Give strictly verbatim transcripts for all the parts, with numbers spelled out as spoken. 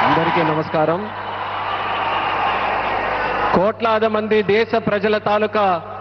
అందరికీ నమస్కారం. కోట్లాది మంది దేశ ప్రజల తాలూకా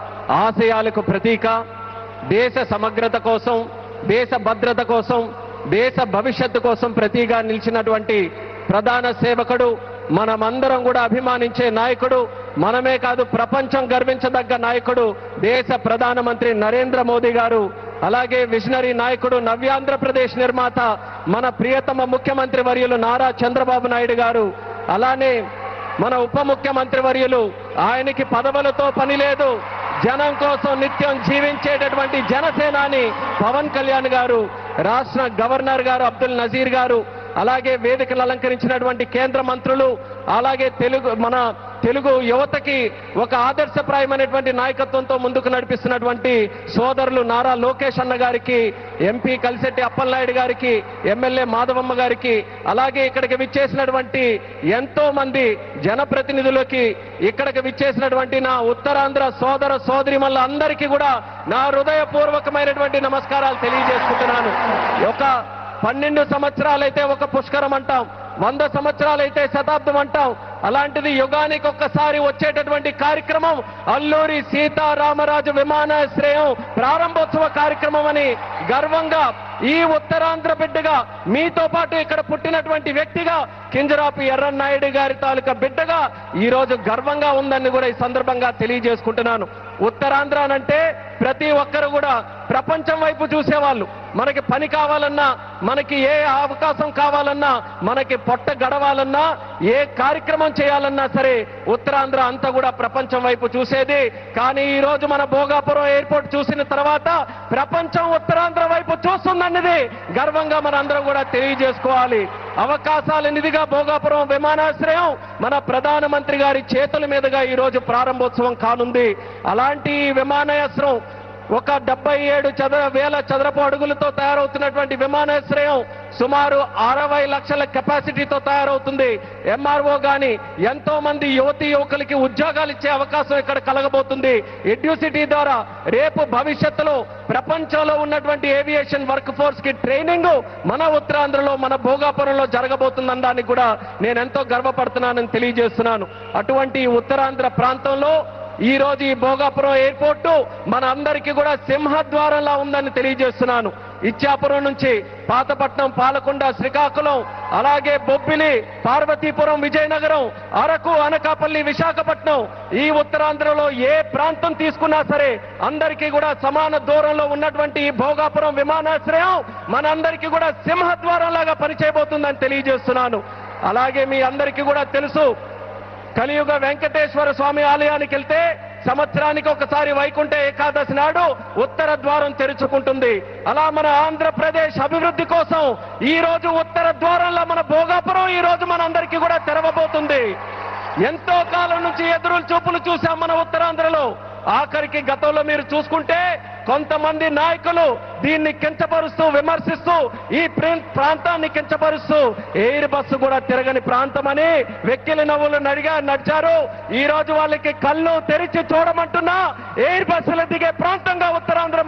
ఆశయాలకు ప్రతీక, దేశ సమగ్రత కోసం, దేశ భద్రత కోసం, దేశ భవిష్యత్తు కోసం ప్రతీగా నిలిచినటువంటి ప్రధాన సేవకుడు, మనమందరం కూడా అభిమానించే నాయకుడు, మనమే కాదు ప్రపంచం గర్వించదగ్గ నాయకుడు దేశ ప్రధానమంత్రి నరేంద్ర మోదీ గారు. అలాగే విజనరీ నాయకుడు, నవ్యాంధ్రప్రదేశ్ నిర్మాత మన ప్రియతమ ముఖ్యమంత్రి వర్యులు నారా చంద్రబాబు నాయుడు గారు. అలానే మన ఉప ముఖ్యమంత్రి వర్యులు, ఆయనకి పదవులతో పని లేదు, జనం కోసం నిత్యం జీవించేటటువంటి జనసేనాని పవన్ కళ్యాణ్ గారు, రాష్ట్ర గవర్నర్ గారు అబ్దుల్ నజీర్ గారు, అలాగే వేదికలు అలంకరించినటువంటి కేంద్ర మంత్రులు, అలాగే తెలుగు మన తెలుగు యువతకి ఒక ఆదర్శప్రాయమైనటువంటి నాయకత్వంతో ముందుకు నడిపిస్తున్నటువంటి సోదరులు నారా లోకేష్ అన్న గారికి, ఎంపీ కలిశెట్టి అప్పలనాయుడు గారికి, ఎమ్మెల్యే మాధవమ్మ గారికి, అలాగే ఇక్కడికి విచ్చేసినటువంటి ఎంతో మంది జనప్రతినిధులకి, ఇక్కడికి విచ్చేసినటువంటి నా ఉత్తరాంధ్ర సోదర సోదరిమల్ల అందరికీ కూడా నా హృదయపూర్వకమైనటువంటి నమస్కారాలు తెలియజేసుకుంటున్నాను. ఒక పన్నెండు సంవత్సరాలైతే ఒక పుష్కరం అంటాం, వంద సంవత్సరాలైతే శతాబ్దం అంటాం. అలాంటిది యుగానికి ఒక్కసారి వచ్చేటటువంటి కార్యక్రమం అల్లూరి సీతారామరాజు విమానాశ్రయం ప్రారంభోత్సవ కార్యక్రమం అని గర్వంగా ఈ ఉత్తరాంధ్ర బిడ్డగా, మీతో పాటు ఇక్కడ పుట్టినటువంటి వ్యక్తిగా, కింజరాపు ఎర్రన్నాయుడు గారి తాలూకా బిడ్డగా ఈ రోజు గర్వంగా ఉందని కూడా ఈ సందర్భంగా తెలియజేసుకుంటున్నాను. ఉత్తరాంధ్ర అంటే ప్రతి ఒక్కరు కూడా ప్రపంచం వైపు చూసేవాళ్ళు. మనకి పని కావాలన్నా, మనకి ఏ అవకాశం కావాలన్నా, మనకి పొట్ట గడవాలన్నా, ఏ కార్యక్రమం చేయాలన్నా సరే ఉత్తరాంధ్ర అంతా కూడా ప్రపంచం వైపు చూసేది. కానీ ఈ రోజు మన భోగాపురం ఎయిర్పోర్ట్ చూసిన తర్వాత ప్రపంచం ఉత్తరాంధ్ర వైపు చూస్తుందన్నది గర్వంగా మన అందరం కూడా తెలియజేసుకోవాలి. అవకాశాల నిధిగా భోగాపురం విమానాశ్రయం మన ప్రధానమంత్రి గారి చేతుల మీదుగా ఈ రోజు ప్రారంభోత్సవం కానుంది. అలాంటి విమానాశ్రయం ఒక డెబ్బై ఏడు చదర వేల చదరపు అడుగులతో తయారవుతున్నటువంటి విమానాశ్రయం సుమారు అరవై లక్షల కెపాసిటీతో తయారవుతుంది. ఎంఆర్ఓ గాని ఎంతో మంది యువతీ యువకులకి ఉద్యోగాలు ఇచ్చే అవకాశం ఇక్కడ కలగబోతుంది. ఎడ్యూసిటీ ద్వారా రేపు భవిష్యత్తులో ప్రపంచంలో ఉన్నటువంటి ఏవియేషన్ వర్క్ ఫోర్స్ కి ట్రైనింగ్ మన ఉత్తరాంధ్రలో, మన భోగాపురంలో జరగబోతుందనడానికి కూడా నేను ఎంతో గర్వపడుతున్నానని తెలియజేస్తున్నాను. అటువంటి ఉత్తరాంధ్ర ప్రాంతంలో ఈ రోజు ఈ భోగాపురం ఎయిర్పోర్టు మన అందరికీ కూడా సింహద్వారంలా ఉందని తెలియజేస్తున్నాను. ఇచ్చాపురం నుంచి పాతపట్నం, పాలకొండ, శ్రీకాకుళం, అలాగే బొబ్బిలి, పార్వతీపురం, విజయనగరం, అరకు, అనకాపల్లి, విశాఖపట్నం, ఈ ఉత్తరాంధ్రలో ఏ ప్రాంతం తీసుకున్నా సరే అందరికీ కూడా సమాన దూరంలో ఉన్నటువంటి ఈ భోగాపురం విమానాశ్రయం మనందరికీ కూడా సింహద్వారం లాగా పనిచేయబోతుందని తెలియజేస్తున్నాను. అలాగే మీ అందరికీ కూడా తెలుసు, కలియుగ వెంకటేశ్వర స్వామి ఆలయానికి వెళ్తే సంవత్సరానికి ఒకసారి వైకుంఠ ఏకాదశి నాడు ఉత్తర ద్వారం తెరుచుకుంటుంది. అలా మన ఆంధ్రప్రదేశ్ అభివృద్ధి కోసం ఈ రోజు ఉత్తర ద్వారంలో మన భోగాపురం ఈ రోజు మన అందరికీ కూడా తెరవబోతుంది. ఎంతో కాలం నుంచి ఎదురు చూపులు చూసాం మన ఉత్తరాంధ్రలో. ఆఖరికి గతంలో మీరు చూసుకుంటే కొంతమంది నాయకులు దీన్ని కించపరుస్తూ, విమర్శిస్తూ, ఈ ప్రాంతాన్ని కించపరుస్తూ ఎయిర్ బస్సు కూడా తిరగని ప్రాంతమని వెక్కిలి నవ్వులు నడిగా నడిచారు. ఈ రోజు వాళ్ళకి కళ్ళు తెరిచి చూడమంటున్నా ఎయిర్ బస్సులు దిగే ప్రాంతంగా ఉత్తరాంధ్ర